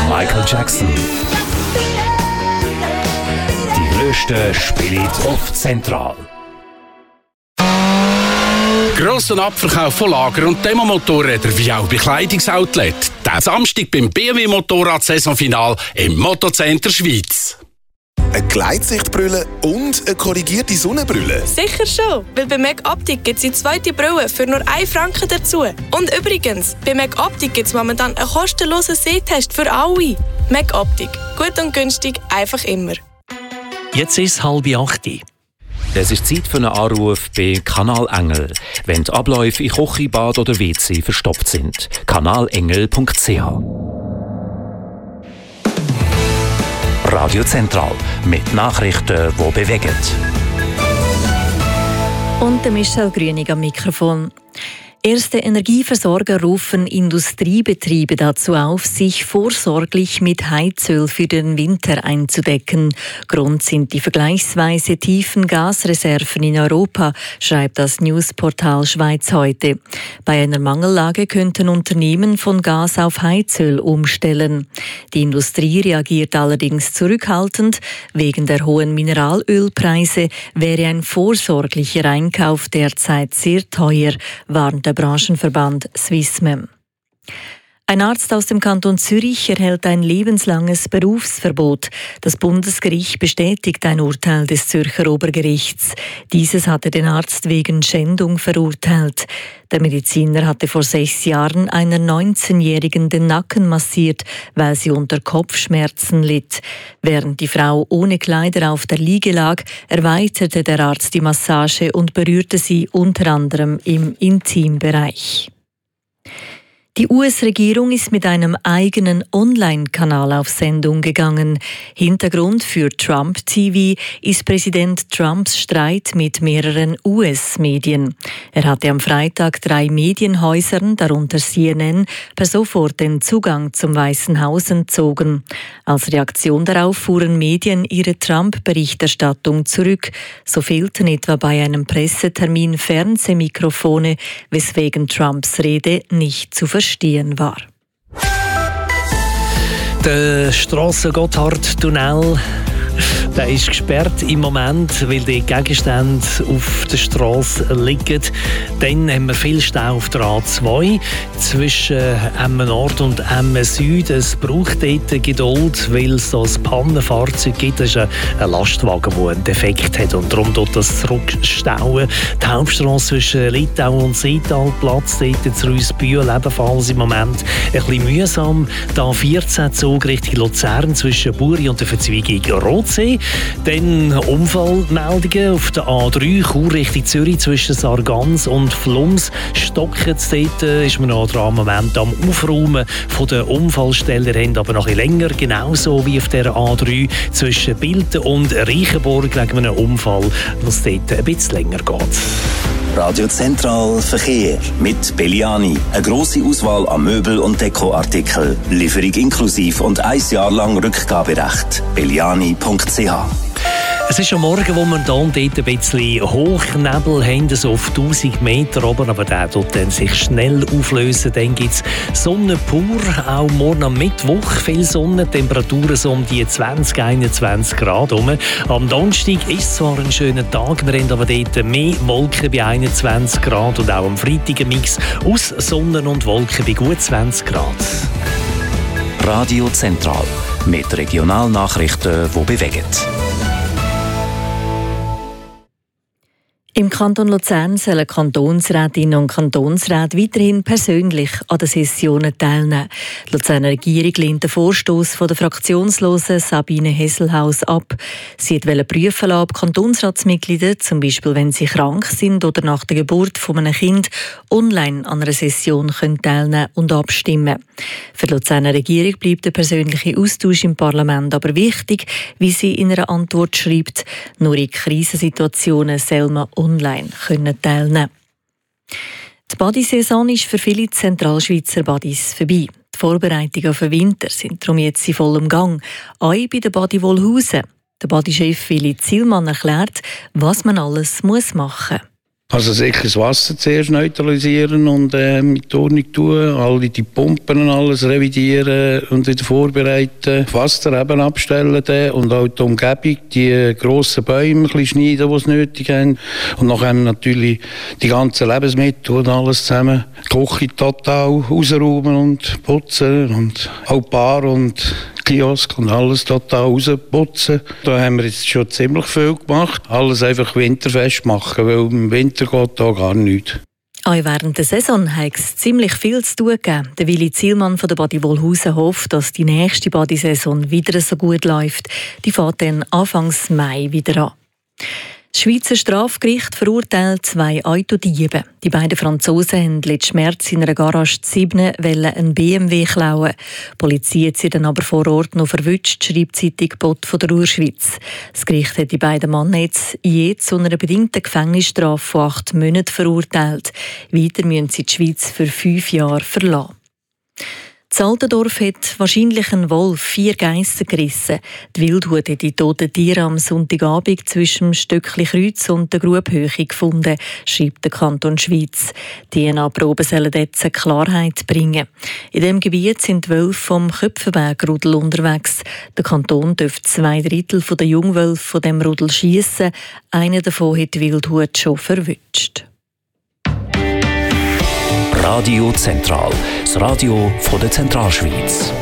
Michael Jackson. Die grössten Spiele auf Zentral. Grosser Abverkauf von Lager- und Demomotorrädern wie auch Bekleidungsoutlet. Diesen Samstag beim BMW Motorrad-Saisonfinal im Motocenter Schweiz. Eine Gleitsichtbrille und eine korrigierte Sonnenbrille? Sicher schon, weil bei MacOptic gibt es die zweite Brille für nur 1 Franken dazu. Und übrigens, bei MacOptic gibt es momentan einen kostenlosen Sehtest für alle. MacOptic. Gut und günstig, einfach immer. Jetzt ist es 7:30. Es ist Zeit für einen Anruf bei Kanal Engel, wenn die Abläufe in Küche, Bad oder WC verstopft sind. kanalengel.ch. Radio Zentral mit Nachrichten, die bewegen. Und der Michel Grünig am Mikrofon. Erste Energieversorger rufen Industriebetriebe dazu auf, sich vorsorglich mit Heizöl für den Winter einzudecken. Grund sind die vergleichsweise tiefen Gasreserven in Europa, schreibt das Newsportal Schweiz heute. Bei einer Mangellage könnten Unternehmen von Gas auf Heizöl umstellen. Die Industrie reagiert allerdings zurückhaltend. Wegen der hohen Mineralölpreise wäre ein vorsorglicher Einkauf derzeit sehr teuer, warnt der Branchenverband Swissmem. Ein Arzt aus dem Kanton Zürich erhält ein lebenslanges Berufsverbot. Das Bundesgericht bestätigt ein Urteil des Zürcher Obergerichts. Dieses hatte den Arzt wegen Schändung verurteilt. Der Mediziner hatte vor 6 Jahren einer 19-Jährigen den Nacken massiert, weil sie unter Kopfschmerzen litt. Während die Frau ohne Kleider auf der Liege lag, erweiterte der Arzt die Massage und berührte sie unter anderem im Intimbereich. Die US-Regierung ist mit einem eigenen Online-Kanal auf Sendung gegangen. Hintergrund für Trump TV ist Präsident Trumps Streit mit mehreren US-Medien. Er hatte am Freitag 3 Medienhäusern, darunter CNN, per sofort den Zugang zum Weißen Haus entzogen. Als Reaktion darauf fuhren Medien ihre Trump-Berichterstattung zurück. So fehlten etwa bei einem Pressetermin Fernsehmikrofone, weswegen Trumps Rede nicht zu verstehen war. Der Strassen-Gotthard-Tunnel, der ist gesperrt im Moment, weil die Gegenstände auf der Strasse liegen. Dann haben wir viel Stau auf der A2 zwischen Emmen Nord und Emmen Süd. Es braucht dort Geduld, weil es da ein Pannenfahrzeug gibt. Das ist ein Lastwagen, der einen Defekt hat und darum tut das zurückstauen. Die Hauptstrasse zwischen Litau und Seetalplatz, dort zu Ruisbühl ebenfalls im Moment ein bisschen mühsam. Da 14 Zug Richtung Luzern zwischen Buri und der Verzweigung Rotsee. Dann Unfallmeldungen auf der A3 Chur Richtung Zürich zwischen Sargans und Flums. Stockens, dort ist man noch dran, Moment am Aufräumen von den Unfallstellen. Wir haben aber noch ein bisschen länger, genauso wie auf der A3 zwischen Bilten und Reichenburg wegen einem Unfall, was dort ein bisschen länger geht. Radio Zentral Verkehr mit Belliani. Eine grosse Auswahl an Möbel- und Dekoartikeln. Lieferung inklusiv und 1 Jahr lang Rückgaberecht. Belliani.ch. Es ist am Morgen, wo wir hier und dort ein bisschen Hochnebel haben, so auf 1000 Meter oben, aber der tut dann sich schnell auflösen. Dann gibt es Sonne pur, auch morgen am Mittwoch viel Sonne, Temperaturen so um die 20, 21 Grad rum. Am Donnerstag ist zwar ein schöner Tag, wir haben aber dort mehr Wolken bei 21 Grad und auch am Freitag ein Mix aus Sonne und Wolken bei gut 20 Grad. Radio Zentral mit Regionalnachrichten, die bewegen. Im Kanton Luzern sollen Kantonsrätinnen und Kantonsräte weiterhin persönlich an den Sessionen teilnehmen. Die Luzerner Regierung lehnt den Vorstoss von der fraktionslosen Sabine Hesselhaus ab. Sie wollte prüfen lassen, ob Kantonsratsmitglieder, zum Beispiel wenn sie krank sind oder nach der Geburt von einem Kind, online an einer Session teilnehmen und abstimmen. Für die Luzerner Regierung bleibt der persönliche Austausch im Parlament aber wichtig, wie sie in einer Antwort schreibt. Nur in Krisensituationen soll man online teilnehmen. Die Badesaison ist für viele Zentralschweizer Badis vorbei. Die Vorbereitungen auf den Winter sind darum jetzt in vollem Gang. Auch bei der Badi Wohlhausen. Der Badichef Willi Zielmann erklärt, was man alles machen muss. Also sicher das Wasser zuerst neutralisieren und mit Ordnung tun, alle die Pumpen und alles revidieren und wieder vorbereiten, Wasser eben abstellen und auch die Umgebung, die grossen Bäume ein bisschen schneiden, die es nötig haben. Und nachher natürlich die ganzen Lebensmittel und alles zusammen. Die Küche total rausräumen und putzen und auch Bar und Kiosk und alles total rausputzen. Da haben wir jetzt schon ziemlich viel gemacht. Alles einfach winterfest machen, weil im Winter geht da gar nichts. Auch während der Saison hat es ziemlich viel zu tun gegeben. Der Willi Zielmann von der Badi Wohlhausen hofft, dass die nächste Badi-Saison wieder so gut läuft. Die fährt dann Anfang Mai wieder an. Das Schweizer Strafgericht verurteilt 2 Autodiebe. Die beiden Franzosen haben letzten März in einer Garage 7 einen BMW klauen. Die Polizei hat sie dann aber vor Ort noch verwünscht, schreibt die Zeitung Bot von der Urschweiz. Das Gericht hat die beiden Männer jetzt je zu einer bedingten Gefängnisstrafe von 8 Monaten verurteilt. Weiter müssen sie die Schweiz für 5 Jahre verlassen. In Altendorf hat wahrscheinlich ein Wolf 4 Geissen gerissen. Die Wildhut hat die toten Tiere am Sonntagabend zwischen dem Stöckli Kreuz und der Grubhöhe gefunden, schreibt der Kanton Schweiz. Die DNA-Proben sollen jetzt Klarheit bringen. In diesem Gebiet sind die Wölfe vom Köpfenberg-Rudel unterwegs. Der Kanton dürfte 2/3 der Jungwölfe von dem Rudel schiessen. Einer davon hat die Wildhut schon verwünscht. Radio Zentral, das Radio von der Zentralschweiz.